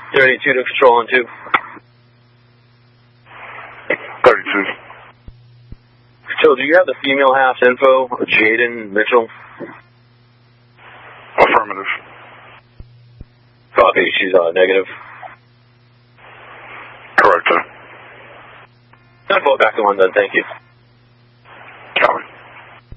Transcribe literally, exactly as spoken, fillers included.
thirty-two to control on two. thirty-two. So, do you have the female half's info, Jaden Mitchell? Affirmative. Copy, she's uh, negative. Correct, sir. I'll go back to one then, thank you.